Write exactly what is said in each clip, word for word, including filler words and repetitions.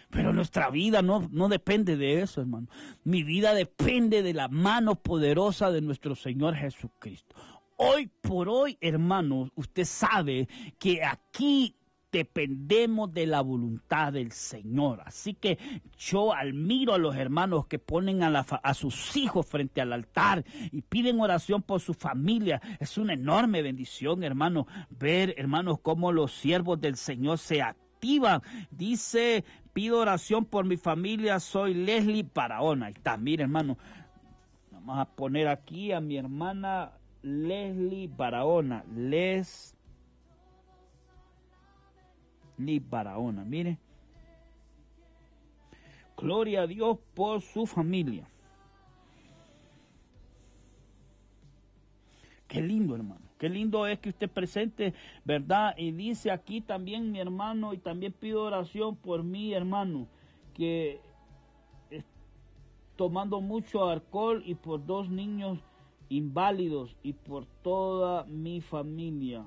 Pero nuestra vida no, no depende de eso, hermano. Mi vida depende de la mano poderosa de nuestro Señor Jesucristo. Hoy por hoy, hermano, usted sabe que aquí dependemos de la voluntad del Señor. Así que yo admiro a los hermanos que ponen a, la, a sus hijos frente al altar y piden oración por su familia. Es una enorme bendición, hermano, ver, hermanos, cómo los siervos del Señor se activan. Dice, pido oración por mi familia, soy Leslie Barahona. Ahí está, mire, hermano, vamos a poner aquí a mi hermana Leslie Barahona. Les Ni Barahona, mire. Gloria a Dios por su familia. Qué lindo, hermano. Qué lindo es que usted presente, ¿verdad? Y dice aquí también mi hermano, y también pido oración por mi hermano, que es tomando mucho alcohol, y por dos niños inválidos, y por toda mi familia.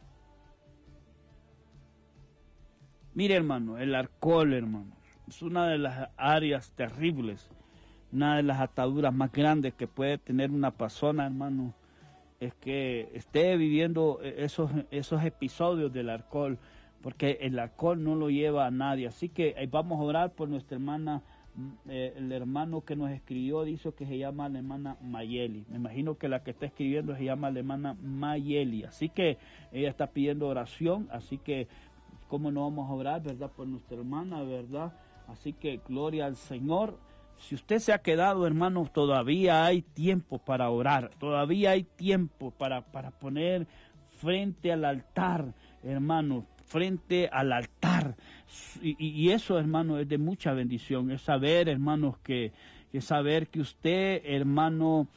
Mire, hermano, el alcohol, hermano, es una de las áreas terribles, una de las ataduras más grandes que puede tener una persona, hermano, es que esté viviendo esos, esos episodios del alcohol, porque el alcohol no lo lleva a nadie. Así que eh, vamos a orar por nuestra hermana, eh, el hermano que nos escribió, dice que se llama la hermana Mayeli. Me imagino que la que está escribiendo se llama la hermana Mayeli. Así que ella está pidiendo oración, así que cómo no vamos a orar, ¿verdad? Por nuestra hermana, ¿verdad? Así que gloria al Señor. Si usted se ha quedado, hermano, todavía hay tiempo para orar. Todavía hay tiempo para, para poner frente al altar, hermano, frente al altar. Y, y eso, hermano, es de mucha bendición. Es saber, hermanos, que, que saber que usted, hermano,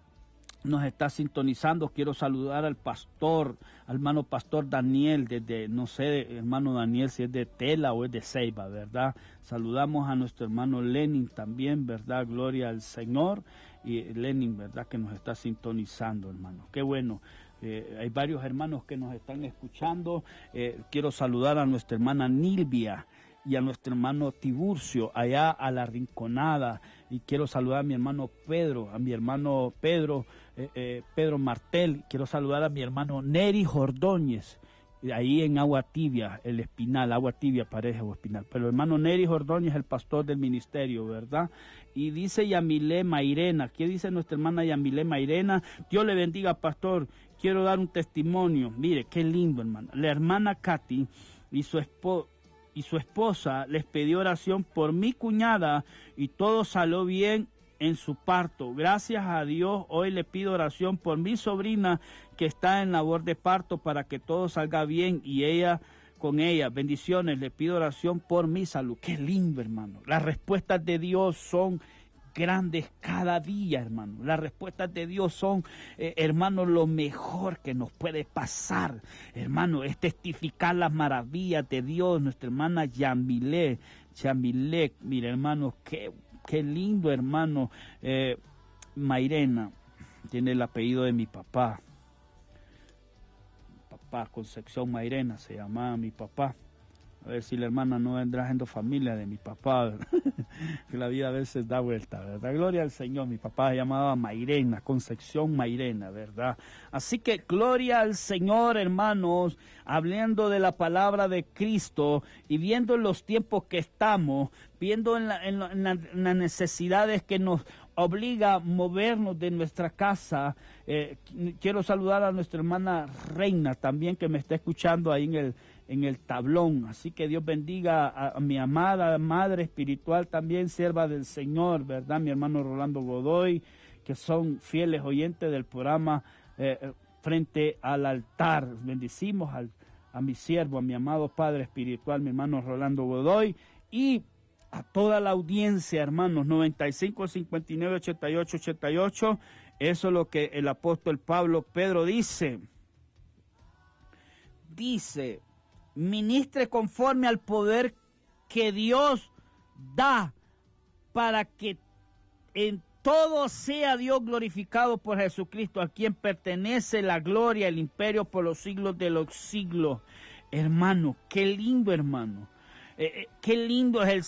nos está sintonizando. Quiero saludar al pastor, al hermano pastor Daniel, desde, no sé, hermano Daniel, si es de Tela o es de Ceiba, ¿verdad? Saludamos a nuestro hermano Lenin también, ¿verdad? Gloria al Señor. Y Lenin, ¿verdad? Que nos está sintonizando, hermano. Qué bueno. Eh, hay varios hermanos que nos están escuchando. Eh, quiero saludar a nuestra hermana Nilvia y a nuestro hermano Tiburcio, allá a la Rinconada, y quiero saludar a mi hermano Pedro, a mi hermano Pedro, eh, eh, Pedro Martel, quiero saludar a mi hermano Neri Jordóñez, ahí en Agua Tibia, el Espinal, Agua Tibia parece o Espinal, pero el hermano Neri Jordóñez es el pastor del ministerio, ¿verdad? Y dice Yamilé Mairena, ¿qué dice nuestra hermana Yamilé Mairena? Dios le bendiga, pastor, quiero dar un testimonio, mire, qué lindo, hermano. La hermana Katy y su esposo, y su esposa les pidió oración por mi cuñada y todo salió bien en su parto. Gracias a Dios, hoy le pido oración por mi sobrina que está en labor de parto para que todo salga bien y ella con ella. Bendiciones, le pido oración por mi salud. Qué lindo, hermano. Las respuestas de Dios son grandes cada día, hermano. Las respuestas de Dios son, eh, hermano, lo mejor que nos puede pasar, hermano, es testificar las maravillas de Dios. Nuestra hermana Yamilé, Yamilé, mire, hermano, qué, qué lindo, hermano. eh, Mairena, tiene el apellido de mi papá, papá Concepción Mairena, se llamaba mi papá. A ver si la hermana no vendrá siendo familia de mi papá, que la vida a veces da vuelta, ¿verdad? Gloria al Señor. Mi papá se llamaba Mairena, Concepción Mairena, ¿verdad? Así que gloria al Señor, hermanos, hablando de la palabra de Cristo y viendo los tiempos que estamos, viendo en, la, en, la, en, la, en las necesidades que nos obliga a movernos de nuestra casa. Eh, quiero saludar a nuestra hermana Reina también, que me está escuchando ahí en el en el tablón. Así que Dios bendiga a, a mi amada madre espiritual, también sierva del Señor, ¿verdad? Mi hermano Rolando Godoy, que son fieles oyentes del programa eh, Frente al Altar. Bendecimos al, a mi siervo, a mi amado Padre espiritual, mi hermano Rolando Godoy, y a toda la audiencia, hermanos. Noventa y cinco, cincuenta y nueve, ochenta y ocho, ochenta y ocho. Eso es lo que el apóstol Pablo Pedro dice. Dice: ministre conforme al poder que Dios da, para que en todo sea Dios glorificado por Jesucristo, a quien pertenece la gloria, el imperio por los siglos de los siglos. Hermano, qué lindo, hermano. Eh, eh, qué lindo es el